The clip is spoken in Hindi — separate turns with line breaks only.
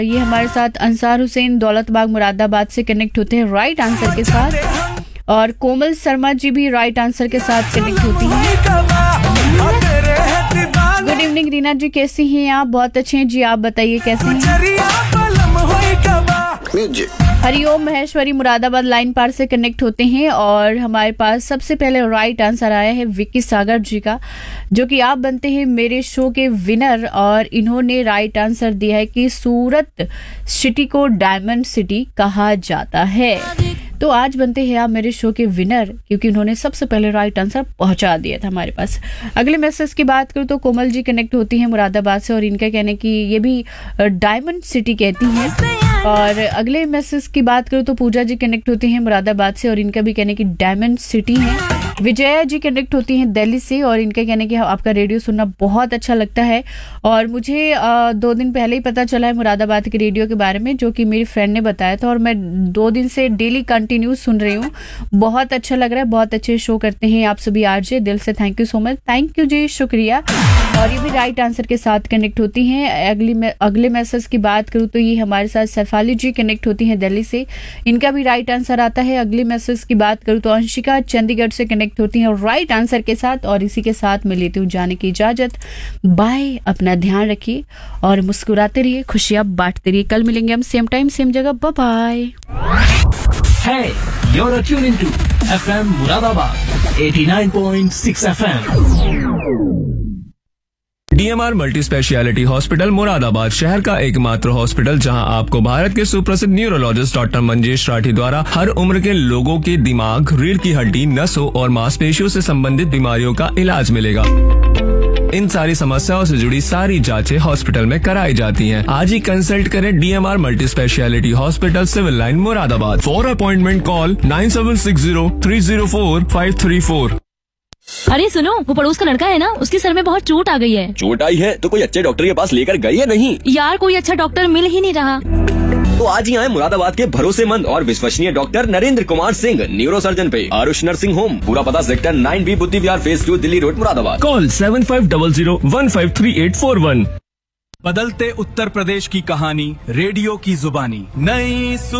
ये हमारे साथ अंसार हुसैन दौलतबाग मुरादाबाद से कनेक्ट होते हैं राइट आंसर के साथ, और कोमल शर्मा जी भी राइट आंसर के साथ कनेक्ट होती हैं। गुड इवनिंग रीना जी, कैसी हैं आप? बहुत अच्छे हैं जी, आप बताइए कैसे हैं? हरिओम महेश्वरी मुरादाबाद लाइन पार से कनेक्ट होते हैं, और हमारे पास सबसे पहले राइट आंसर आया है विक्की सागर जी का, जो कि आप बनते हैं मेरे शो के विनर, और इन्होंने राइट आंसर दिया है कि सूरत सिटी को डायमंड सिटी कहा जाता है। तो आज बनते हैं आप मेरे शो के विनर, क्योंकि उन्होंने सबसे पहले राइट आंसर पहुंचा दिया था हमारे पास। अगले मैसेज की बात करूँ तो कोमल जी कनेक्ट होती हैं मुरादाबाद से, और इनका कहना है कि ये भी डायमंड सिटी कहती हैं। और अगले मैसेज की बात करूँ तो पूजा जी कनेक्ट होती हैं मुरादाबाद से, और इनका भी कहना है कि डायमंड सिटी है। विजया जी कनेक्ट होती हैं दिल्ली से, और इनका कहना है कि आपका रेडियो सुनना बहुत अच्छा लगता है, और मुझे 2 दिन पहले ही पता चला है मुरादाबाद के रेडियो के बारे में, जो कि मेरी फ्रेंड ने बताया था, और मैं 2 दिन से डेली कंटिन्यू सुन रही हूँ। बहुत अच्छा लग रहा है, बहुत अच्छे शो करते हैं आप सभी आरजे, दिल से thank you so much. Thank you जी, शुक्रिया। और ये भी राइट आंसर के साथ कनेक्ट होती हैं। अगले मैसेज की बात करूँ तो ये हमारे साथ सैफाली जी कनेक्ट होती हैं दिल्ली से, इनका भी राइट आंसर आता है। अगले मैसेज की बात करूँ तो अंशिका चंडीगढ़ से कनेक्ट होती हैं राइट आंसर के साथ, और इसी के साथ मैं लेती हूँ जाने की इजाजत। बाय, अपना ध्यान रखिए और मुस्कुराते रहिए, खुशियां बांटते रहिए। कल मिलेंगे हम सेम टाइम सेम जगह। Bye bye.
Hey, you're tuned into FM Muradabad 89.6 FM.
DMR multi speciality hospital Moradabad शहर का एकमात्र हॉस्पिटल, जहां आपको भारत के सुप्रसिद्ध न्यूरोलॉजिस्ट डॉक्टर मंजेश राठी द्वारा हर उम्र के लोगों के दिमाग, रीढ़ की हड्डी, नसों और मांसपेशियों से संबंधित बीमारियों का इलाज मिलेगा। इन सारी समस्याओं से जुड़ी सारी जांचें हॉस्पिटल में कराई जाती हैं। आज ही कंसल्ट करें DMR multi speciality hospital, civil line Moradabad. For appointment call 9760304534।
अरे सुनो, वो पड़ोस का लड़का है ना, उसके सर में बहुत चोट आ गई है।
चोट आई है तो कोई अच्छे डॉक्टर के पास लेकर गई है नहीं?
यार कोई अच्छा डॉक्टर मिल ही नहीं रहा।
तो आज ही आए मुरादाबाद के भरोसेमंद और विश्वसनीय doctor Narendra Kumar Singh, neuro surgeon पे आरुष नर्सिंग होम। पूरा पता सेक्टर 9B बुद्धि विहार phase 2 Delhi road Moradabad.
Call 7500153841।
बदलते उत्तर प्रदेश की कहानी, रेडियो की जुबानी। नई